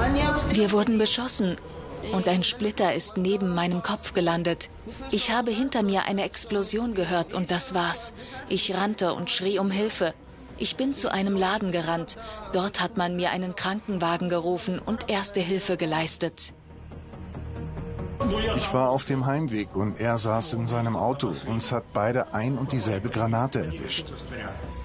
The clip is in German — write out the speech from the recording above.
Wir wurden beschossen und ein Splitter ist neben meinem Kopf gelandet. Ich habe hinter mir eine Explosion gehört und das war's. Ich rannte und schrie um Hilfe. Ich bin zu einem Laden gerannt. Dort hat man mir einen Krankenwagen gerufen und erste Hilfe geleistet. Ich war auf dem Heimweg und er saß in seinem Auto. Uns hat beide ein und dieselbe Granate erwischt.